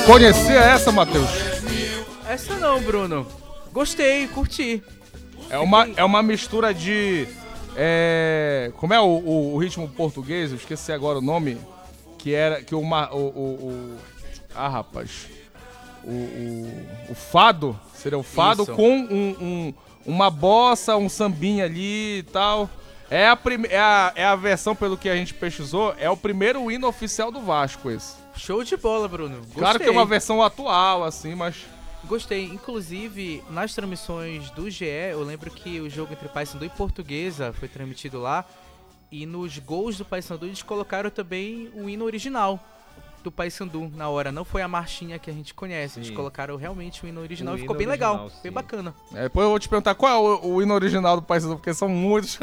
Conhecia essa, Matheus? Essa não, Bruno. Gostei, curti. É uma mistura de... como é o ritmo português? Eu esqueci agora o nome. Que era... rapaz. O fado. Seria o fado. Isso. Com uma bossa, um sambinha ali e tal. É a versão, pelo que a gente pesquisou, é o primeiro hino oficial do Vasco esse. Show de bola, Bruno. Gostei. Claro que é uma versão atual, assim, mas... Gostei. Inclusive, nas transmissões do GE, eu lembro que o jogo entre Paysandu e Portuguesa foi transmitido lá. E nos gols do Paysandu eles colocaram também o hino original do Paysandu na hora. Não foi a marchinha que a gente conhece. Sim. Eles colocaram realmente o hino original e ficou bem legal, bem bacana. Depois eu vou te perguntar qual é o hino original do Paysandu, porque são muitos.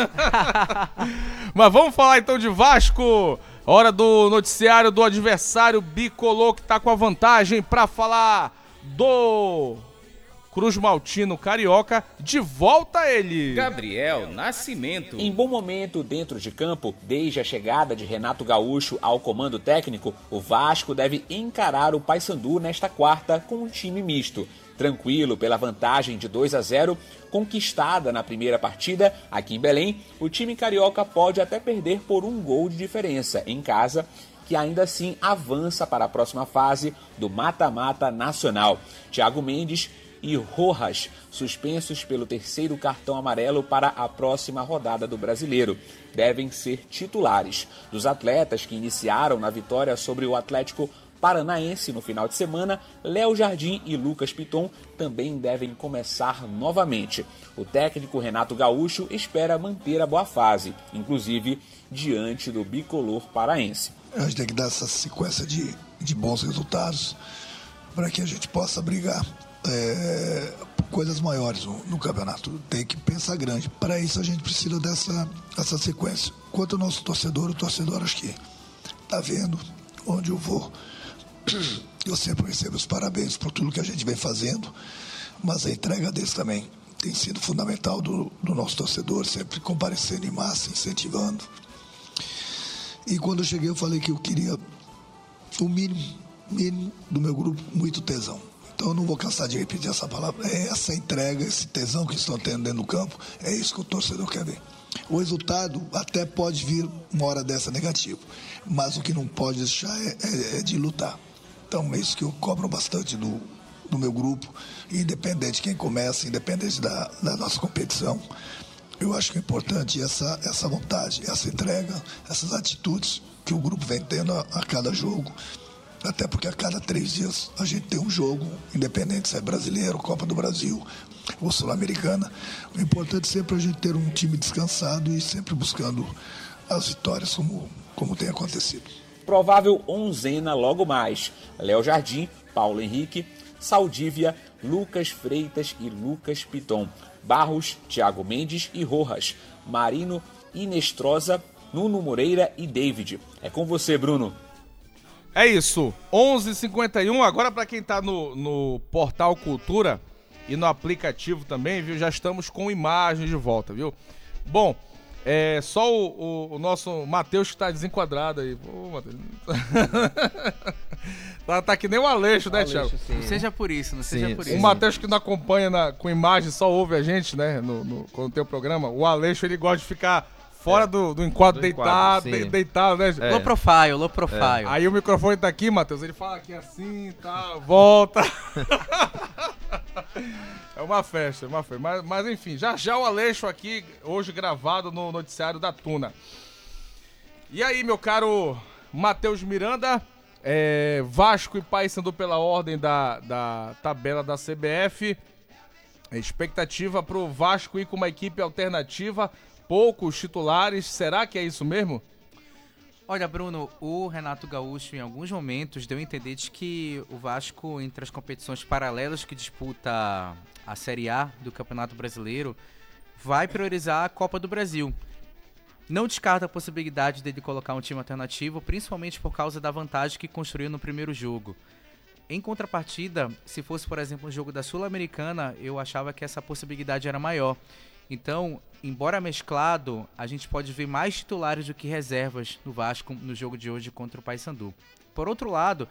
Mas vamos falar então de Vasco. Hora do noticiário do adversário bicolor que tá com a vantagem pra falar do Cruz Maltino Carioca. De volta ele, Gabriel Nascimento. Em bom momento dentro de campo, desde a chegada de Renato Gaúcho ao comando técnico, o Vasco deve encarar o Paysandu nesta quarta com um time misto. Tranquilo pela vantagem de 2-0 conquistada na primeira partida aqui em Belém, o time carioca pode até perder por um gol de diferença em casa, que ainda assim avança para a próxima fase do mata-mata nacional. Thiago Mendes e Rojas, suspensos pelo terceiro cartão amarelo para a próxima rodada do Brasileiro, devem ser titulares. Dos atletas que iniciaram na vitória sobre o Atlético Paranaense no final de semana, Léo Jardim e Lucas Piton também devem começar novamente. O técnico Renato Gaúcho espera manter a boa fase, inclusive diante do bicolor paraense. A gente tem que dar essa sequência de bons resultados para que a gente possa brigar por coisas maiores no campeonato. Tem que pensar grande. Para isso a gente precisa dessa sequência. Quanto ao nosso torcedor, o torcedor acho que está vendo onde eu vou. Eu sempre recebo os parabéns por tudo que a gente vem fazendo, mas a entrega deles também tem sido fundamental do nosso torcedor, sempre comparecendo em massa, incentivando. E quando eu cheguei eu falei que eu queria o mínimo do meu grupo, muito tesão. Então eu não vou cansar de repetir essa palavra. É essa entrega, esse tesão que estão tendo dentro do campo, é isso que o torcedor quer ver. O resultado até pode vir uma hora dessa negativo, mas o que não pode deixar é de lutar. Então é isso que eu cobro bastante do meu grupo, independente de quem começa, independente da nossa competição. Eu acho que é importante essa vontade, essa entrega, essas atitudes que o grupo vem tendo a cada jogo. Até porque a cada 3 dias a gente tem um jogo, independente se é brasileiro, Copa do Brasil ou Sul-Americana. O importante é sempre a gente ter um time descansado e sempre buscando as vitórias como tem acontecido. Provável onzena logo mais: Léo Jardim, Paulo Henrique, Saldívia, Lucas Freitas e Lucas Piton, Barros, Thiago Mendes e Rojas, Marino, Inestrosa, Nuno Moreira e David. É com você, Bruno. É isso, 11h51, agora para quem tá no Portal Cultura e no aplicativo também, viu, já estamos com imagens de volta, viu? Bom, só o nosso Matheus que tá desenquadrado aí. Pô, Matheus. tá que nem o Aleixo, né, Thiago? Não seja por isso, não seja por isso. O Matheus que não acompanha com imagem, só ouve a gente, né, quando tem o programa, o Aleixo ele gosta de ficar fora do enquadro, deitado, né? Low profile. Aí o microfone tá aqui, Matheus, ele fala aqui assim, tá, volta. É uma festa. Mas enfim, já o Aleixo aqui, hoje gravado no noticiário da Tuna. E aí, meu caro Matheus Miranda, Vasco e Paysandu pela ordem da tabela da CBF. Expectativa pro Vasco ir com uma equipe alternativa, poucos titulares, será que é isso mesmo? Olha, Bruno, o Renato Gaúcho em alguns momentos deu a entender de que o Vasco, entre as competições paralelas que disputa a Série A do Campeonato Brasileiro, vai priorizar a Copa do Brasil. Não descarta a possibilidade dele colocar um time alternativo, principalmente por causa da vantagem que construiu no primeiro jogo. Em contrapartida, se fosse, por exemplo, um jogo da Sul-Americana, eu achava que essa possibilidade era maior. Então, embora mesclado, a gente pode ver mais titulares do que reservas no Vasco no jogo de hoje contra o Paysandu. Por outro lado,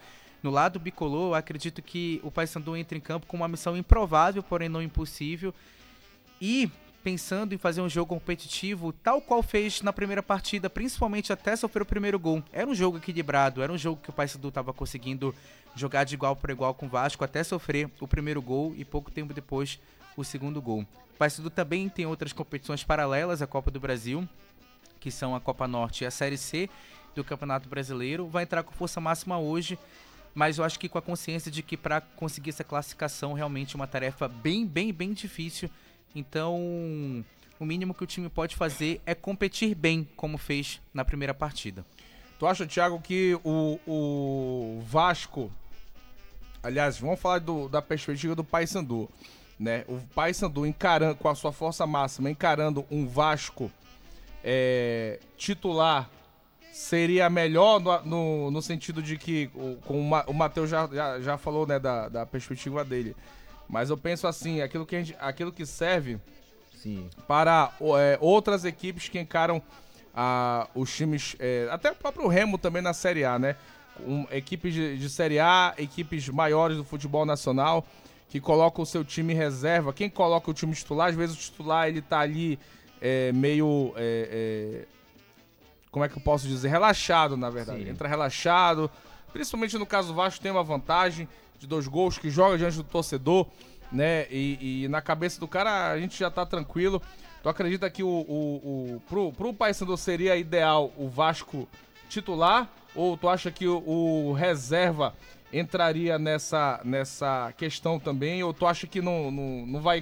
No lado bicolor, eu acredito que o Paysandu entra em campo com uma missão improvável, porém não impossível. E pensando em fazer um jogo competitivo, tal qual fez na primeira partida, principalmente até sofrer o primeiro gol. Era um jogo equilibrado, era um jogo que o Paysandu estava conseguindo jogar de igual para igual com o Vasco, até sofrer o primeiro gol e pouco tempo depois o segundo gol. O Paysandu também tem outras competições paralelas à Copa do Brasil, que são a Copa Norte e a Série C do Campeonato Brasileiro. Vai entrar com força máxima hoje, mas eu acho que com a consciência de que para conseguir essa classificação realmente é uma tarefa bem difícil. Então, o mínimo que o time pode fazer é competir bem, como fez na primeira partida. Tu acha, Thiago, que o Vasco... Aliás, vamos falar da perspectiva do Paysandu, né? O Paysandu encarando, com a sua força máxima, encarando um Vasco titular, seria melhor no sentido de que, como o Matheus já falou, né, da perspectiva dele. Mas eu penso assim, aquilo que serve Sim. para outras equipes que encaram os times, até o próprio Remo também na Série A, né? Equipes de Série A, equipes maiores do futebol nacional, que colocam o seu time em reserva. Quem coloca o time titular, às vezes o titular ele tá ali meio... como é que eu posso dizer? Relaxado, na verdade. Sim. Entra relaxado. Principalmente no caso do Vasco, tem uma vantagem de 2 gols, que joga diante do torcedor, né? E na cabeça do cara a gente já tá tranquilo. Tu acredita que pro Paysandu seria ideal o Vasco titular? Ou tu acha que o reserva entraria nessa questão também? Ou tu acha que não vai